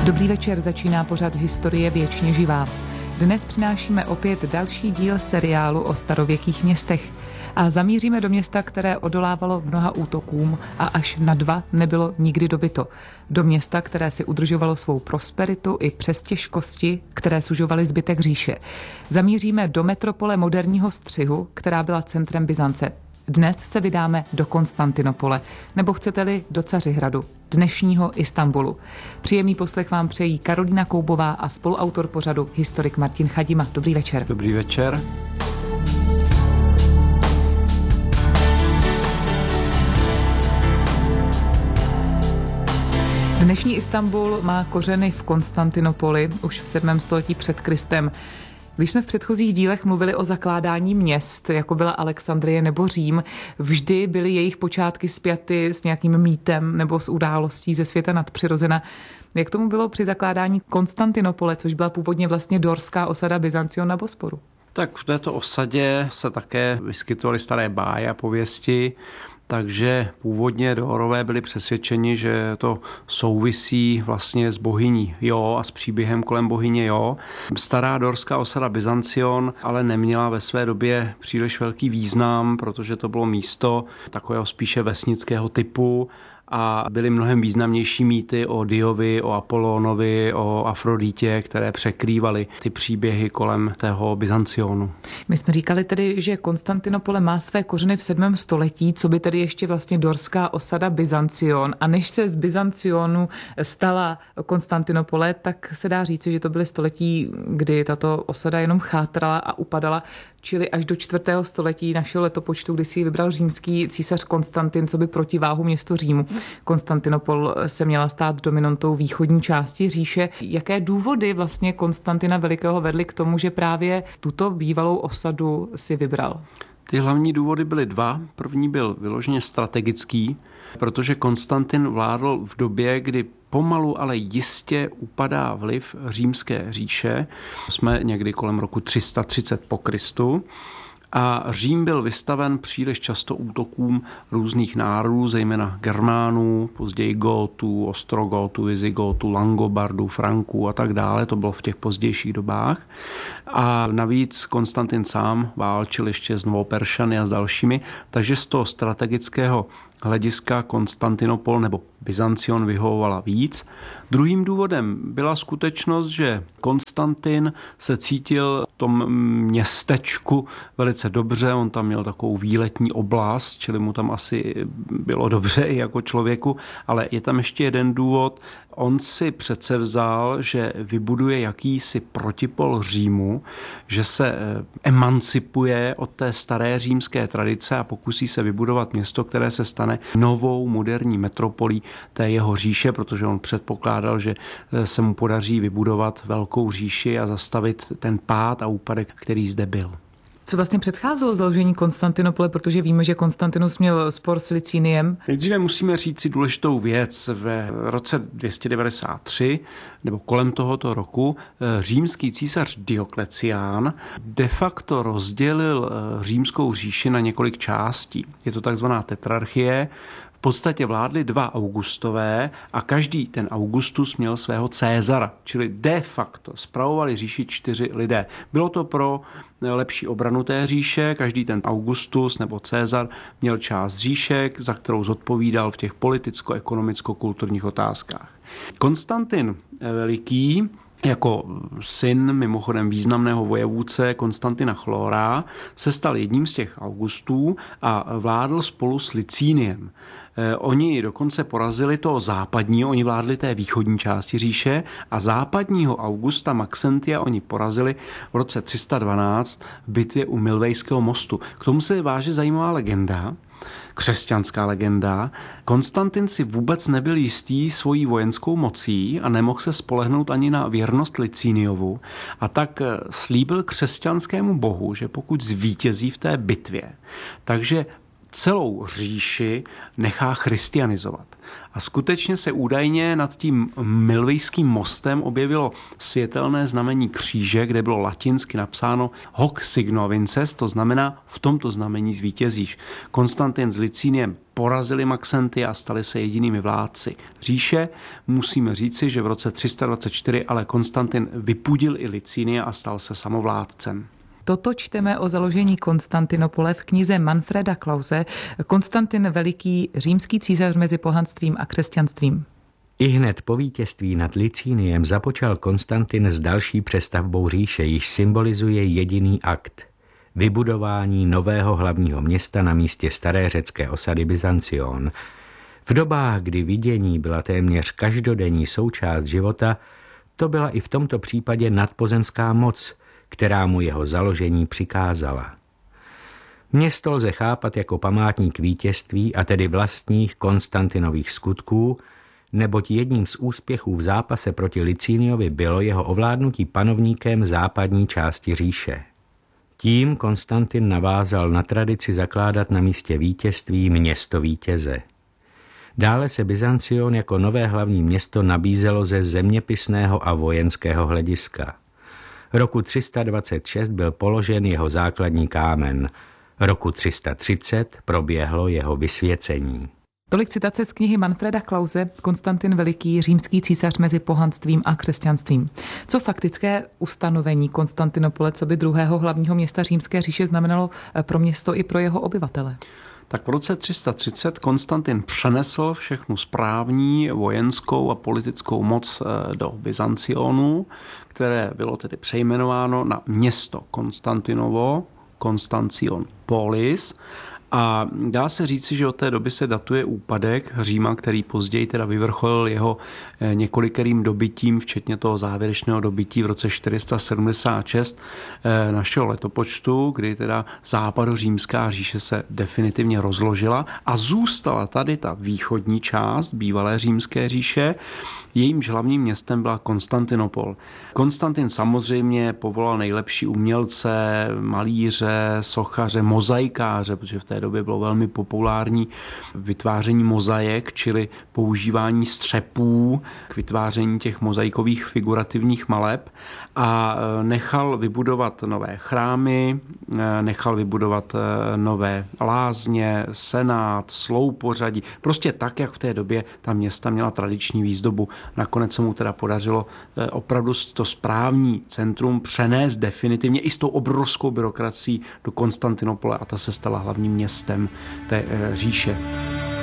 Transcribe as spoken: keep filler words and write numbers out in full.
Dobrý večer, začíná pořad Historie věčně živá. Dnes přinášíme opět další díl seriálu o starověkých městech a zamíříme do města, které odolávalo mnoha útokům a až na dva nebylo nikdy dobyto. Do města, které si udržovalo svou prosperitu i přes těžkosti, které sužovaly zbytek říše. Zamíříme do metropole moderního Střihu, která byla centrem Byzance. Dnes se vydáme do Konstantinopole, nebo chcete-li do Cařihradu, dnešního Istanbulu. Příjemný poslech vám přejí Karolína Koubová a spoluautor pořadu historik Martin Chadima. Dobrý večer. Dobrý večer. Dnešní Istanbul má kořeny v Konstantinopoli už v sedmém století před Kristem. Když jsme v předchozích dílech mluvili o zakládání měst, jako byla Alexandrie nebo Řím, vždy byly jejich počátky spjaty s nějakým mýtem nebo s událostí ze světa nadpřirozena. Jak tomu bylo při zakládání Konstantinopole, což byla původně vlastně dorská osada Byzancion na Bosporu? Tak v této osadě se také vyskytovaly staré báje a pověsti, takže původně Dórové byli přesvědčeni, že to souvisí vlastně s bohyní Jo a s příběhem kolem bohyně Jo. Stará dorská osada Byzancion ale neměla ve své době příliš velký význam, protože to bylo místo takového spíše vesnického typu a byly mnohem významnější mýty o Diovi, o Apolónovi, o Afroditě, které překrývaly ty příběhy kolem toho Byzancionu. My jsme říkali tedy, že Konstantinopole má své kořeny v sedmém století, co by tedy ještě vlastně dorská osada Byzancion. A než se z Byzancionu stala Konstantinopole, tak se dá říci, že to byly století, kdy tato osada jenom chátrala a upadala, čili až do čtvrtého století našeho letopočtu, kdy si vybral římský císař Konstantin, co by protiváhu městu Římu. Konstantinopol se měla stát dominantou východní části říše. Jaké důvody vlastně Konstantina Velikého vedly k tomu, že právě tuto bývalou osadu si vybral? Ty hlavní důvody byly dva. První byl vyloženě strategický, protože Konstantin vládl v době, kdy pomalu, ale jistě upadá vliv římské říše. Jsme někdy kolem roku tři sta třicet po Kristu. A Řím byl vystaven příliš často útokům různých národů, zejména Germánů, později Gótů, Ostrogótů, Vizigótů, Langobardů, Franků a tak dále. To bylo v těch pozdějších dobách. A navíc Konstantin sám válčil ještě s Novoperšany a s dalšími, takže z toho strategického hlediska Konstantinopol nebo Byzancion vyhovovala víc. Druhým důvodem byla skutečnost, že Konstantin se cítil v tom městečku velice dobře, on tam měl takovou výletní oblast, čili mu tam asi bylo dobře i jako člověku, ale je tam ještě jeden důvod. On si přece vzal, že vybuduje jakýsi protipol Římu, že se emancipuje od té staré římské tradice a pokusí se vybudovat město, které se stane novou moderní metropolí té jeho říše, protože on předpokládal, že se mu podaří vybudovat velkou říši a zastavit ten pád a úpadek, který zde byl. Co vlastně předcházelo založení Konstantinopole, protože víme, že Konstantinus měl spor s Licíniem? Nejdříve musíme říct si důležitou věc. V roce dvě stě devadesát tři, nebo kolem tohoto roku, římský císař Dioklecián de facto rozdělil římskou říši na několik částí. Je to takzvaná tetrarchie. V podstatě vládli dva Augustové a každý ten Augustus měl svého Cézara, čili de facto spravovali říši čtyři lidé. Bylo to pro lepší obranu té říše, každý ten Augustus nebo Cézar měl část říše, za kterou zodpovídal v těch politicko-ekonomicko-kulturních otázkách. Konstantin Veliký jako syn mimochodem významného vojevůdce Konstantina Chlóra se stal jedním z těch Augustů a vládl spolu s Licíniem. Oni dokonce porazili toho západního, oni vládli té východní části říše a západního Augusta Maxentia oni porazili v roce tři sta dvanáct v bitvě u Milvejského mostu. K tomu se váže zajímavá legenda, křesťanská legenda. Konstantin si vůbec nebyl jistý svojí vojenskou mocí a nemohl se spolehnout ani na věrnost Licíniovu a tak slíbil křesťanskému bohu, že pokud zvítězí v té bitvě, takže celou říši nechá christianizovat. A skutečně se údajně nad tím Milvejským mostem objevilo světelné znamení kříže, kde bylo latinsky napsáno hoc signo vinces, to znamená v tomto znamení zvítězíš. Konstantin s Licíniem porazili Maxenty a stali se jedinými vládci říše. Musíme říci, že v roce tři sta dvacet čtyři ale Konstantin vypudil i Licínia a stal se samovládcem. Toto čteme o založení Konstantinopole v knize Manfreda Klause Konstantin Veliký, římský císař mezi pohanstvím a křesťanstvím. Ihned po vítězství nad Licíniem započal Konstantin s další přestavbou říše, již symbolizuje jediný akt – vybudování nového hlavního města na místě staré řecké osady Byzancion. V dobách, kdy vidění byla téměř každodenní součást života, to byla i v tomto případě nadpozemská moc, která mu jeho založení přikázala. Město lze chápat jako památník vítězství a tedy vlastních Konstantinových skutků, neboť jedním z úspěchů v zápase proti Licíniovi bylo jeho ovládnutí panovníkem západní části říše. Tím Konstantin navázal na tradici zakládat na místě vítězství město vítěze. Dále se Byzancion jako nové hlavní město nabízelo ze zeměpisného a vojenského hlediska. Roku tři sta dvacet šest byl položen jeho základní kámen. Roku tři sta třicet proběhlo jeho vysvěcení. Tolik citace z knihy Manfreda Klause Konstantin Veliký, římský císař mezi pohanstvím a křesťanstvím. Co faktické ustanovení Konstantinopole coby druhého hlavního města římské říše znamenalo pro město i pro jeho obyvatele? Tak v roce tři sta třicet Konstantin přenesl všechnu správní, vojenskou a politickou moc do Byzancionu, které bylo tedy přejmenováno na město Konstantinovo, Konstancion Polis. A dá se říci, že od té doby se datuje úpadek Říma, který později teda vyvrcholil jeho několikerým dobytím, včetně toho závěrečného dobytí v roce čtyři sta sedmdesát šest našeho letopočtu, kdy teda západořímská říše se definitivně rozložila a zůstala tady ta východní část bývalé římské říše. Jejímž hlavním městem byla Konstantinopol. Konstantin samozřejmě povolal nejlepší umělce, malíře, sochaře, mozaikáře, protože v té době bylo velmi populární vytváření mozaik, čili používání střepů k vytváření těch mozaikových figurativních maleb a nechal vybudovat nové chrámy, nechal vybudovat nové lázně, senát, sloupořadí, prostě tak, jak v té době ta města měla tradiční výzdobu. Nakonec se mu teda podařilo opravdu to správní centrum přenést definitivně i s tou obrovskou byrokracií do Konstantinopole a ta se stala hlavním městem té říše.